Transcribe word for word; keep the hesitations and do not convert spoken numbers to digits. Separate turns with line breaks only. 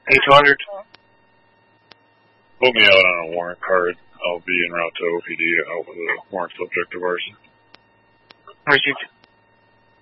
eight hundred.
Put me out on a warrant card. I'll be en route to O P D out with a warrant subject of arson.
Received.